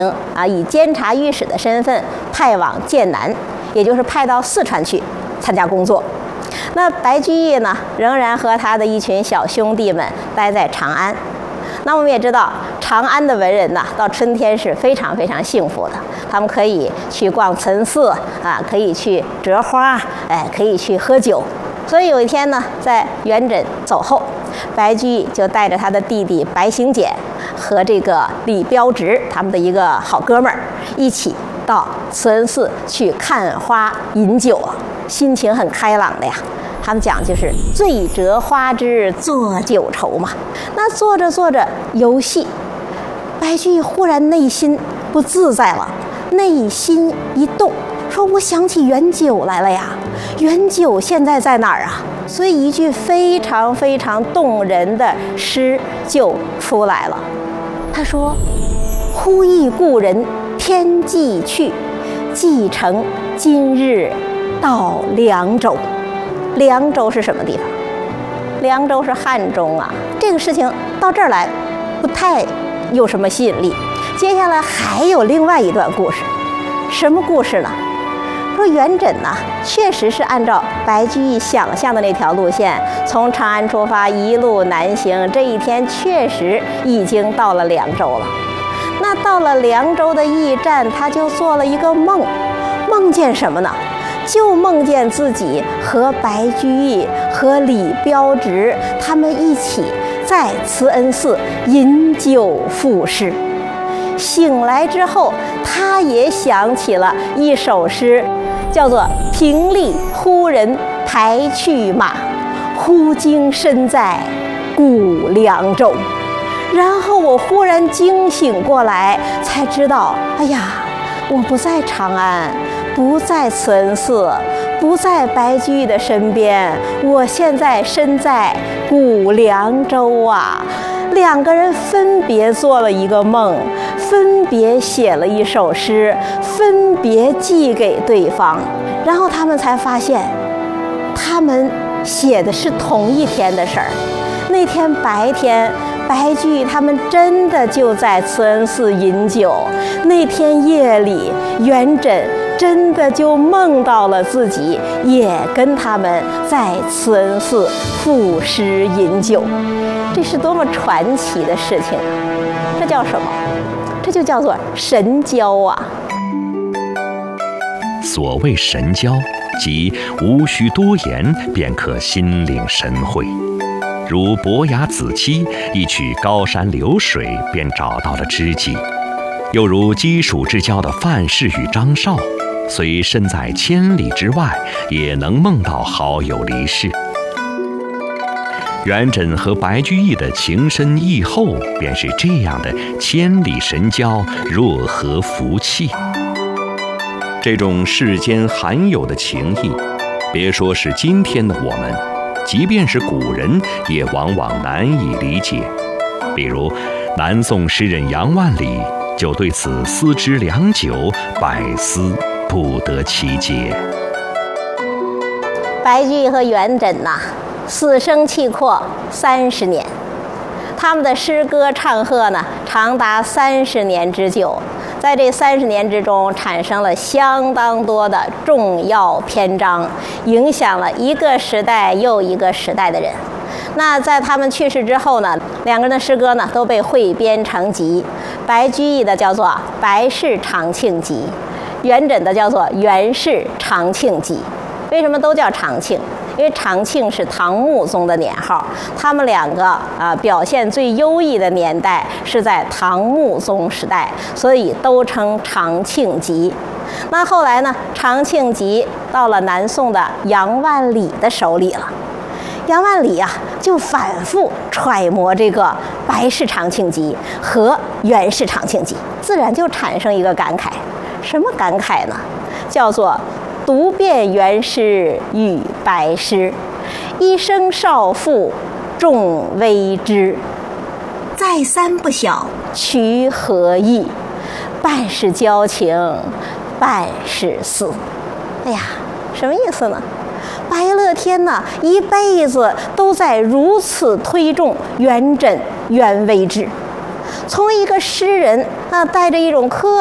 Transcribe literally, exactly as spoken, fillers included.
啊，以监察御史的身份派往剑南，也就是派到四川去参加工作。那白居易呢，仍然和他的一群小兄弟们待在长安。那我们也知道，长安的文人呢，到春天是非常非常幸福的，他们可以去逛岑寺啊，可以去折花，哎，可以去喝酒。所以有一天呢，在元稹走后，白居易就带着他的弟弟白行简和这个李标直他们的一个好哥们儿一起到慈恩寺去看花饮酒啊，心情很开朗的呀。他们讲就是醉折花枝作酒愁嘛。那做着做着游戏，白居易忽然内心不自在了，内心一动，说我想起元九来了呀，元九现在在哪儿啊？所以一句非常非常动人的诗就出来了。他说：忽忆故人天际去，寄程今日到凉州。凉州是什么地方？凉州是汉中啊。这个事情到这儿来不太有什么吸引力。接下来还有另外一段故事，什么故事呢？说元稹呢，确实是按照白居易想象的那条路线，从长安出发，一路南行。这一天确实已经到了凉州了。那到了凉州的驿站，他就做了一个梦，梦见什么呢？就梦见自己和白居易和李标直他们一起在慈恩寺饮酒赋诗。醒来之后，他也想起了一首诗，叫做“平吏忽人排去马，忽惊身在古凉州”。然后我忽然惊醒过来，才知道，哎呀，我不在长安，不在慈恩寺，不在白居易的身边，我现在身在古凉州啊。两个人分别做了一个梦，分别写了一首诗，分别寄给对方，然后他们才发现，他们写的是同一天的事儿。那天白天，白居易他们真的就在慈恩寺饮酒，那天夜里，元稹真的就梦到了自己也跟他们在慈恩寺赋诗饮酒。这是多么传奇的事情啊！这叫什么？这就叫做神交啊！ 所谓神交，即无需多言便可心领神会。如伯牙子期一曲高山流水便找到了知己，又如鸡黍之交的范氏与张绍，虽身在千里之外，也能梦到好友离世。元稹和白居易的情深意厚，便是这样的千里神交，若合福气。这种世间罕有的情谊，别说是今天的我们，即便是古人也往往难以理解。比如南宋诗人杨万里就对此思之良久，百思不得其解。 白居易和元稹呐、啊，死生契阔三十年，他们的诗歌唱和呢，长达三十年之久。在这三十年之中，产生了相当多的重要篇章，影响了一个时代又一个时代的人。那在他们去世之后呢，两个人的诗歌呢都被汇编成集。白居易的叫做《白氏长庆集》，元稹的叫做《元氏长庆集》。为什么都叫长庆？因为长庆是唐穆宗的年号，他们两个啊、呃、表现最优异的年代是在唐穆宗时代，所以都称长庆集。那后来呢，长庆集到了南宋的杨万里的手里了。杨万里啊，就反复揣摩这个《白氏长庆集》和《元氏长庆集》，自然就产生一个感慨。什么感慨呢？叫做读遍元诗与白诗，一生少妇众微知。再三不晓曲何意，半是交情，半是思。哎呀，什么意思呢？白乐天呢，一辈子都在如此推重元稹、元微之。 从一个诗人啊，带着一种客